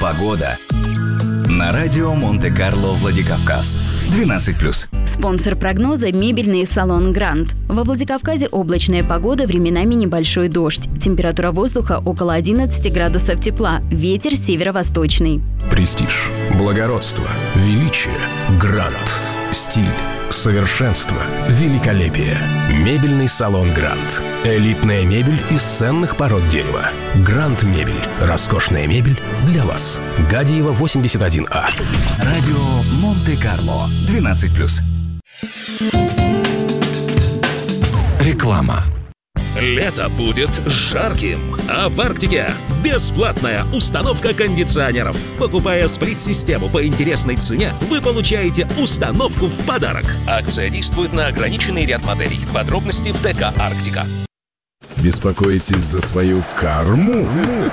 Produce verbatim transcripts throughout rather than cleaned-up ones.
Погода. На радио Монте-Карло Владикавказ. двенадцать плюс. Спонсор прогноза – мебельный салон «Грант». Во Владикавказе облачная погода, временами небольшой дождь. Температура воздуха около одиннадцати градусов тепла. Ветер северо-восточный. Престиж, благородство, величие, «Грант». Стиль, совершенство, великолепие. Мебельный салон «Грант». Элитная мебель из ценных пород дерева. «Грант Мебель». Роскошная мебель для вас. Гадиева, восемьдесят один А. Радио Монте-Карло. двенадцать плюс. Реклама. Лето будет жарким, а в Арктике бесплатная установка кондиционеров. Покупая сплит-систему по интересной цене, вы получаете установку в подарок. Акция действует на ограниченный ряд моделей. Подробности в ДК «Арктика». Беспокоитесь за свою карму?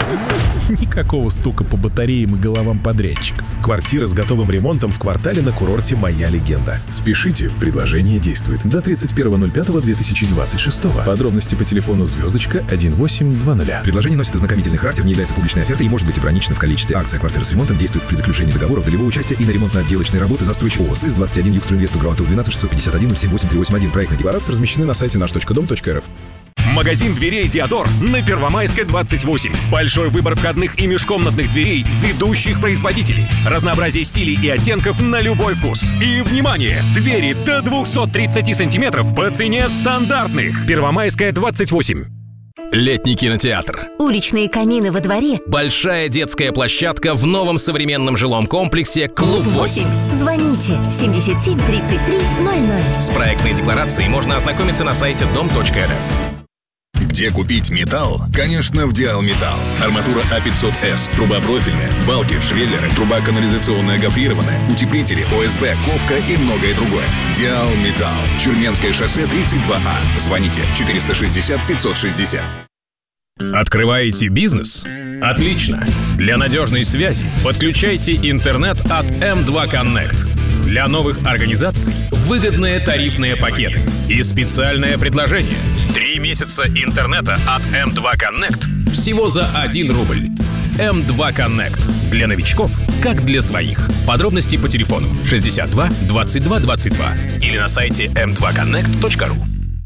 Никакого стука по батареям и головам подрядчиков. Квартира с готовым ремонтом в квартале на курорте «Моя легенда». Спешите, предложение действует до тридцать первого ноль пятого две тысячи двадцать шестого. Подробности по телефону звездочка один восемь два ноль. Предложение носит ознакомительный характер, не является публичной офертой и может быть ограничено в количестве. Акция «Квартира с ремонтом» действует при заключении договора долевого участия и на ремонтно-отделочные работы застройщик ООО СИС двадцать один Югстройинвест УГРО двенадцать шестьсот пятьдесят один ноль семь восемь три восемь один. Проектные декларации размещены на сайте наш точка дом точка эр эф. Магазин дверей «Диодор» на Первомайской, двадцать восемь. Большой выбор входных и межкомнатных дверей ведущих производителей. Разнообразие стилей и оттенков на любой вкус. И, внимание! Двери до двухсот тридцати сантиметров по цене стандартных. Первомайская, двадцать восемь. Летний кинотеатр. Уличные камины во дворе. Большая детская площадка в новом современном жилом комплексе «Клуб восемь». Звоните семьдесят семь тридцать три ноль ноль. С проектной декларацией можно ознакомиться на сайте дом точка эр эф. Где купить металл? Конечно, в Диал Металл. Арматура А пятьсот С, труба профильная, балки, швеллеры, труба канализационная гофрированная, утеплители, О С Б, ковка и многое другое. Диал Металл. Чурменское шоссе, тридцать два А. Звоните четыреста шестьдесят пятьсот шестьдесят. Открываете бизнес? Отлично! Для надежной связи подключайте интернет от эм два Connect. Для новых организаций выгодные тарифные пакеты и специальное предложение. Три месяца интернета от эм два Connect всего за один рубль. эм два Connect. Для новичков, как для своих. Подробности по телефону шестьдесят два двадцать два двадцать два или на сайте эм два коннект точка ру.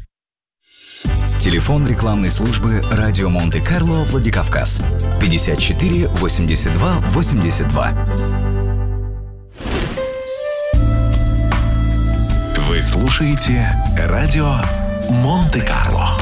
Телефон рекламной службы «Радио Монте-Карло Владикавказ» пятьдесят четыре восемьдесят два восемьдесят два. Вы слушаете «Радио Монте-Карло».